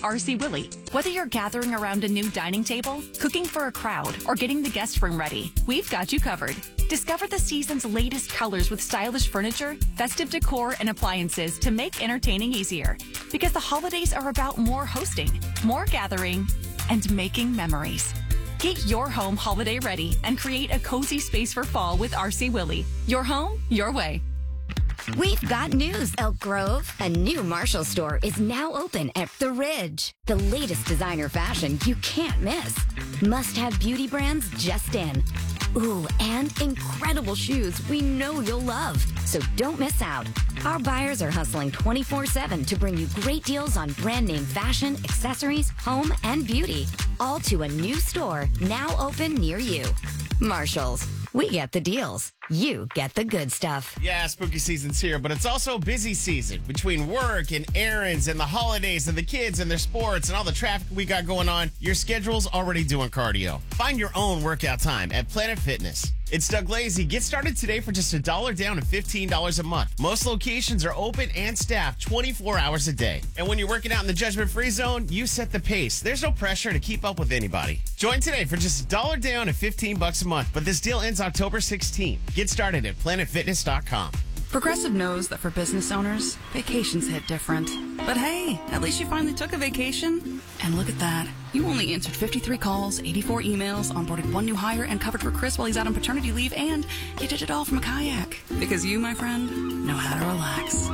RC Willey. Whether you're gathering around a new dining table, cooking for a crowd, or getting the guest room ready, we've got you covered. Discover the season's latest colors with stylish furniture, festive decor, and appliances to make entertaining easier. Because the holidays are about more hosting, more gathering, and making memories. Get your home holiday ready and create a cozy space for fall with RC Willey. Your home, your way. We've got news, Elk Grove. A new Marshall store is now open at The Ridge. The latest designer fashion you can't miss. Must-have beauty brands just in. Ooh, and incredible shoes we know you'll love. So don't miss out. Our buyers are hustling 24/7 to bring you great deals on brand name fashion, accessories, home, and beauty. All to a new store now open near you. Marshall's. We get the deals. You get the good stuff. Yeah, spooky season's here, but it's also busy season between work and errands and the holidays and the kids and their sports and all the traffic we got going on. Your schedule's already doing cardio. Find your own workout time at Planet Fitness. It's Doug Lazy. Get started today for just $1 down and $15 a month. Most locations are open and staffed 24 hours a day. And when you're working out in the judgment-free zone, you set the pace. There's no pressure to keep up with anybody. Join today for just $1 down and $15 a month. But this deal ends October 16th. Get started at planetfitness.com. Progressive knows that for business owners, vacations hit different. But hey, at least you finally took a vacation. And look at that. You only answered 53 calls, 84 emails, onboarded one new hire, and covered for Chris while he's out on paternity leave, and you did it all from a kayak. Because you, my friend, know how to relax.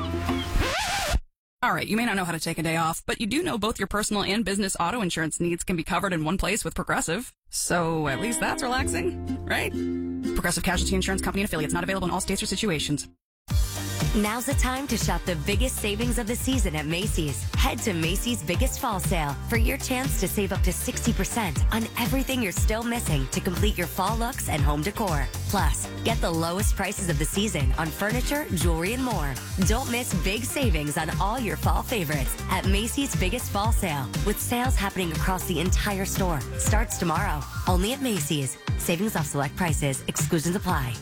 All right, you may not know how to take a day off, but you do know both your personal and business auto insurance needs can be covered in one place with Progressive. So at least that's relaxing, right? Progressive Casualty Insurance Company and Affiliates, not available in all states or situations. Now's the time to shop the biggest savings of the season at Macy's. Head to Macy's Biggest Fall Sale for your chance to save up to 60% on everything you're still missing to complete your fall looks and home decor. Plus, get the lowest prices of the season on furniture, jewelry, and more. Don't miss big savings on all your fall favorites at Macy's Biggest Fall Sale, with sales happening across the entire store. Starts tomorrow, only at Macy's. Savings off select prices. Exclusions apply.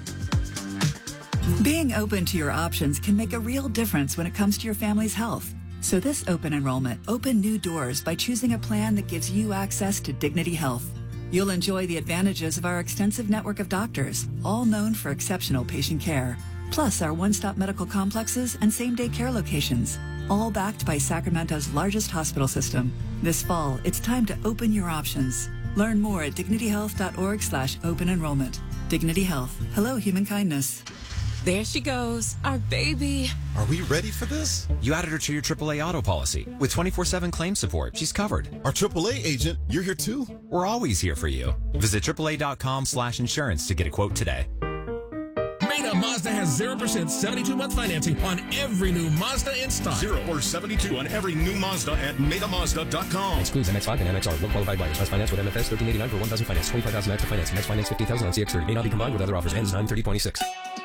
Being open to your options can make a real difference when it comes to your family's health. So this open enrollment opened new doors by choosing a plan that gives you access to Dignity Health. You'll enjoy the advantages of our extensive network of doctors, all known for exceptional patient care, plus our one-stop medical complexes and same-day care locations, all backed by Sacramento's largest hospital system. This fall, it's time to open your options. Learn more at dignityhealth.org/open enrollment. Dignity Health. Hello, human kindness. There she goes, our baby. Are we ready for this? You added her to your AAA auto policy. With 24/7 claim support, she's covered. Our AAA agent, you're here too? We're always here for you. Visit AAA.com/insurance to get a quote today. Maida Mazda has 0% 72-month financing on every new Mazda in stock. 0 or 72 on every new Mazda at MaidaMazda.com. Excludes MX-5 and MXR. Low qualified buyers. Must finance with MFS 1389 for 1,000 finance. 25,000 max to finance. Next finance 50,000 on CX30. May not be combined with other offers. Ends 9/30/26.